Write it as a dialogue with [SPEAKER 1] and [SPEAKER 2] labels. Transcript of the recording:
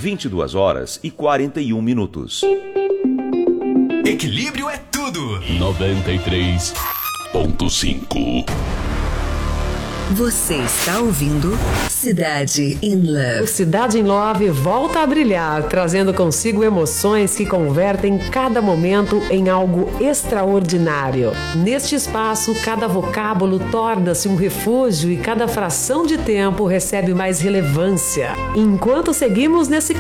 [SPEAKER 1] 22h41.
[SPEAKER 2] Equilíbrio é tudo.
[SPEAKER 3] 93.5.
[SPEAKER 4] Você está ouvindo Cidade in Love.
[SPEAKER 5] O Cidade in Love volta a brilhar, trazendo consigo emoções que convertem cada momento em algo extraordinário. Neste espaço, cada vocábulo torna-se um refúgio e cada fração de tempo recebe mais relevância. Enquanto seguimos nesse